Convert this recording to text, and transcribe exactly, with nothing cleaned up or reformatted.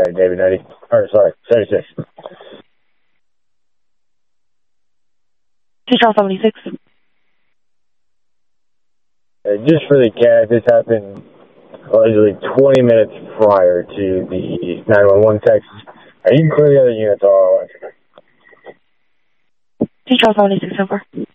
County, David ninety. Or, sorry, seventy-six. T-Charles seventy-six. Uh, just for the cat, this happened allegedly twenty minutes prior to the nine one one text. Uh, you can clear the other units all. T-Charles seventy-six, over.